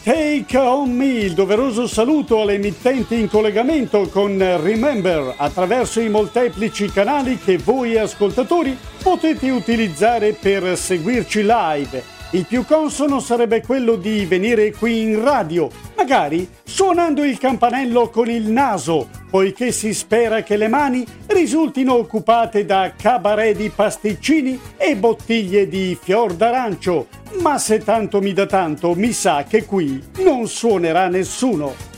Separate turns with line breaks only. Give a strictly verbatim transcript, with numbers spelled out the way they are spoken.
Take On Me, il doveroso saluto alle emittenti in collegamento con Remember attraverso i molteplici canali che voi ascoltatori potete utilizzare per seguirci live. Il più consono sarebbe quello di venire qui in radio, magari suonando il campanello con il naso, poiché si spera che le mani risultino occupate da cabaret di pasticcini e bottiglie di fior d'arancio. Ma se tanto mi dà tanto, mi sa che qui non suonerà nessuno.